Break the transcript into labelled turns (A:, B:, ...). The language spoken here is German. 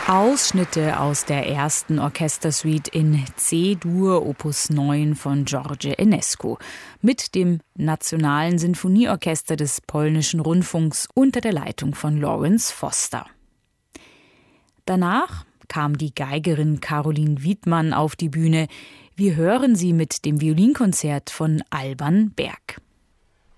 A: Ausschnitte aus der ersten Orchestersuite in C-Dur Opus 9 von George Enescu mit dem Nationalen Sinfonieorchester des Polnischen Rundfunks unter der Leitung von Lawrence Foster. Danach kam die Geigerin Caroline Wiedmann auf die Bühne. Wir hören sie mit dem Violinkonzert von Alban Berg.